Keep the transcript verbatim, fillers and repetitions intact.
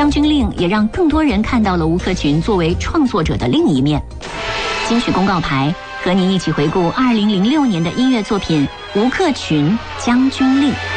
将军令也让更多人看到了吴克群作为创作者的另一面。金曲公告牌和您一起回顾二零零六年的音乐作品《吴克群将军令》。